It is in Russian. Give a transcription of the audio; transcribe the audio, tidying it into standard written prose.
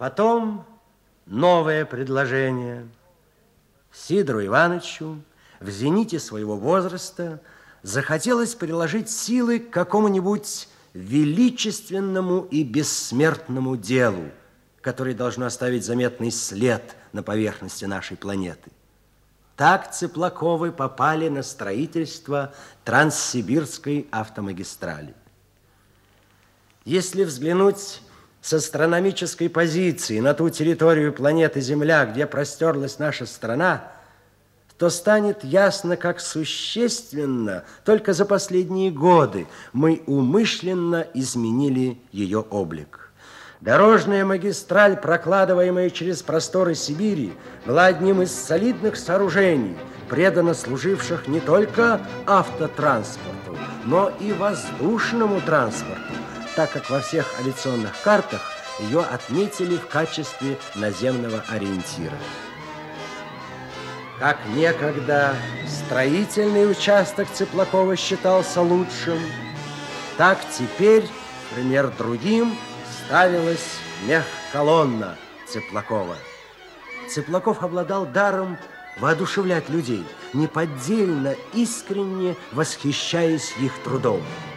Потом новое предложение. Сидору Ивановичу в зените своего возраста захотелось приложить силы к какому-нибудь величественному и бессмертному делу, которое должно оставить заметный след на поверхности нашей планеты. Так Цыплаковы попали на строительство Транссибирской автомагистрали. Если взглянуть с астрономической позиции на ту территорию планеты Земля, где простерлась наша страна, то станет ясно, как существенно только за последние годы мы умышленно изменили ее облик. Дорожная магистраль, прокладываемая через просторы Сибири, была одним из солидных сооружений, преданно служивших не только автотранспорту, но и воздушному транспорту, так как во всех авиационных картах ее отметили в качестве наземного ориентира. Как некогда строительный участок Цыплакова считался лучшим, так теперь, пример другим, ставилась мехколонна Цыплакова. Цыплаков обладал даром воодушевлять людей, неподдельно, искренне восхищаясь их трудом.